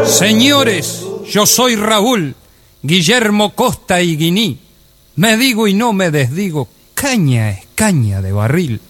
Señores, yo soy Raúl, Guillermo Costa y Guiní. Me digo y no me desdigo, caña es caña de barril.